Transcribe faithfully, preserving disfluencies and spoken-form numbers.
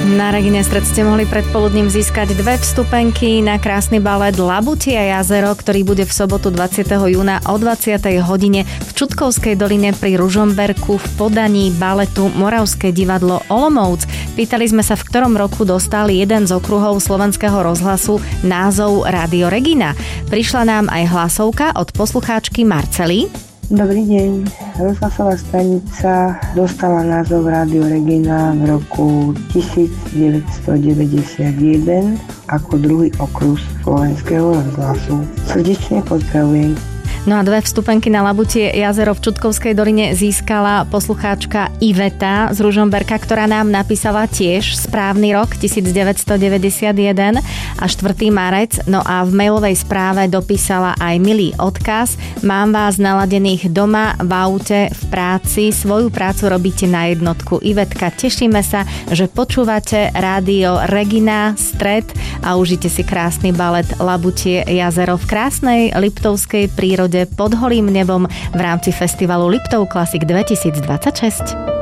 Na Regine Stred ste mohli predpoludním získať dve vstupenky na krásny balet Labutie jazero, ktorý bude v sobotu dvadsiateho júna o dvadsiatej hodine v Čutkovskej doline pri Ružomberku v podaní baletu Moravské divadlo Olomouc. Pýtali sme sa, v ktorom roku dostal jeden z okruhov Slovenského rozhlasu názov Rádio Regina. Prišla nám aj hlasovka od poslucháčky Marcely. Dobrý deň. Rozhlasová stanica dostala názov Rádio Regina v roku devätnásťstodeväťdesiatjeden ako druhý okruh Slovenského rozhlasu. Srdečne pozdravujem. No a dve vstupenky na Labutie jazero v Čutkovskej doline získala poslucháčka Iveta z Ružomberka, ktorá nám napísala tiež správny rok devätnásťstodeväťdesiatjeden a štvrtého marca. No a v mailovej správe dopísala aj milý odkaz. Mám vás naladených doma, v aute, v práci. Svoju prácu robíte na jednotku. Ivetka, tešíme sa, že počúvate rádio Regina Stred a užite si krásny balet Labutie jazero v krásnej liptovskej prírode pod holým nebom v rámci festivalu Liptov Classic dvetisícdvadsaťšesť.